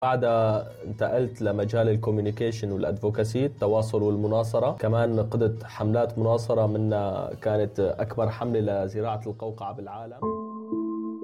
بعدها انتقلت لمجال الكوميونيكيشن والادفوكاسي، التواصل والمناصرة. كمان قدت حملات مناصرة، منها كانت أكبر حملة لزراعة القوقعة بالعالم.